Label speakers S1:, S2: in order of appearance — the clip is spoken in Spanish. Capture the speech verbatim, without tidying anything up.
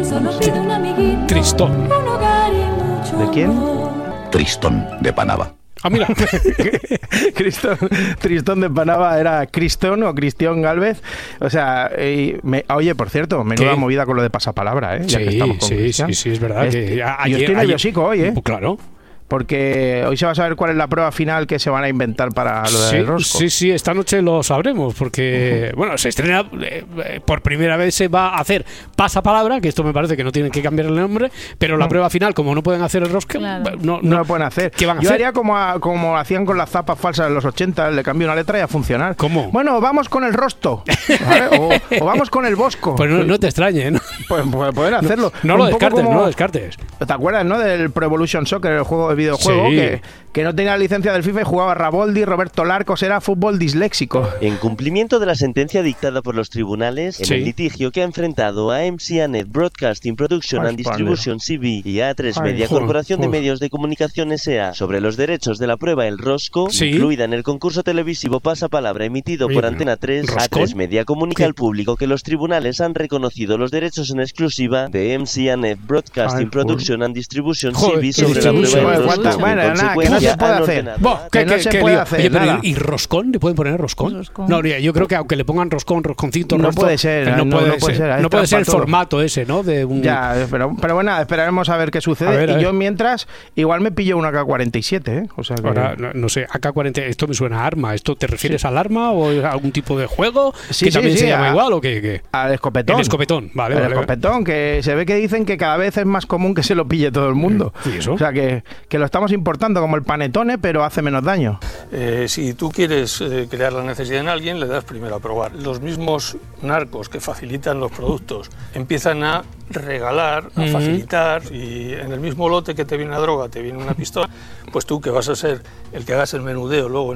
S1: Tristón.
S2: ¿De quién?
S3: Tristón de Panava.
S1: Ah, mira.
S2: Tristón, Tristón de Panava era Cristón o Cristión Gálvez. O sea, eh, me, oye, por cierto, menuda
S1: ¿Qué?
S2: movida con lo de pasapalabra, ¿eh? Ya
S1: Sí,
S2: que estamos con
S1: sí,
S2: Cristian.
S1: sí, sí, es verdad.
S2: Es-
S1: que
S2: yo
S1: ayer-
S2: estoy
S1: ayer-
S2: nerviosico hoy, ¿eh?
S1: Pues claro.
S2: Porque hoy se va a saber cuál es la prueba final que se van a inventar para lo
S1: Sí,
S2: del rosco.
S1: sí, sí, esta noche lo sabremos porque, bueno, se estrena, eh, eh, por primera vez se va a hacer pasapalabra, que esto me parece que no tienen que cambiar el nombre, pero la
S2: No.
S1: prueba final, como no pueden hacer el rosco,
S4: Claro.
S1: no,
S2: No lo pueden hacer.
S1: ¿Qué van a
S2: Yo
S1: hacer?
S2: haría como, a- como hacían con las zapas falsas en los ochenta, le cambio una letra y a funcionar.
S1: ¿Cómo?
S2: Bueno, vamos con el rosto. ¿Vale? O, o vamos con el bosco.
S1: Pues no, no te extrañe, ¿no?
S2: Pues, pues pueden hacerlo.
S1: No lo
S2: Un poco
S1: descartes,
S2: como-
S1: no lo descartes.
S2: ¿Te acuerdas, no? Del Pro Evolution Soccer, el juego de videojuego,
S1: Sí.
S2: que, que no tenía la licencia del FIFA y jugaba Raboldi, Roberto Larcos, era fútbol disléxico.
S5: En cumplimiento de la sentencia dictada por los tribunales, en
S1: Sí.
S5: el litigio que ha enfrentado a M C A Net Broadcasting Production
S2: Ay,
S5: and Distribution C V y a A tres
S2: Ay,
S5: Media
S1: joder,
S5: Corporación de
S1: joder.
S5: Medios de Comunicación S A sobre los derechos de la prueba El Rosco,
S1: Sí.
S5: incluida en el concurso televisivo Pasapalabra emitido
S1: Oye,
S5: por
S1: pero,
S5: Antena tres, A
S1: ¿Roscón?
S5: tres Media comunica
S1: ¿Qué?
S5: al público que los tribunales han reconocido los derechos en exclusiva de M C A Net Broadcasting
S2: Ay,
S5: Production and Distribution
S1: Joder,
S5: C V sobre
S1: qué
S5: la
S1: distribution.
S5: prueba El
S2: Bueno,
S5: Rosco.
S2: bueno,
S5: En
S2: nada, que no se
S5: consecuencia,
S2: puede
S5: han
S2: hacer.
S5: ordenado
S1: Buah,
S5: a-
S1: ¿qué-
S2: que no
S1: qué-
S2: se
S1: qué
S2: puede
S1: lío?
S2: hacer
S1: Oye, pero
S2: nada.
S1: ¿y roscón? ¿Le pueden poner roscón?
S4: Roscón.
S1: No, yo creo que aunque le pongan roscón, rosconcito,
S2: No
S1: rosto,
S2: puede ser,
S1: no,
S2: no-
S1: puede
S2: no puede
S1: ser,
S2: ser, hay
S1: no puede ser el
S2: trampa todo.
S1: formato ese, ¿no? De un...
S2: Ya, pero, pero bueno, esperaremos a ver qué sucede.
S1: A ver, a
S2: y
S1: ver.
S2: yo mientras, igual me pillo una K cuarenta y siete, ¿eh? O sea que...
S1: Ahora, no, no sé, A K cuarenta, esto me suena a arma. ¿Esto te refieres al arma o a algún tipo de juego
S2: Sí,
S1: que
S2: sí,
S1: también
S2: sí,
S1: se llama
S2: a-
S1: igual o qué? qué?
S2: Al escopetón.
S1: El escopetón, vale,
S2: El
S1: vale.
S2: escopetón, que se ve que dicen que cada vez es más común que se lo pille todo el mundo.
S1: ¿Y eso?
S2: O sea que, que lo estamos importando como el panetone, pero hace menos daño.
S6: Eh, si tú quieres eh, crear la necesidad en alguien, le das primero a probar. Los mismos narcos que facilitan los productos empiezan a regalar, a
S1: Ujú.
S6: facilitar, y en el mismo lote que te viene la droga te viene una pistola, pues tú que vas a ser el que hagas el menudeo luego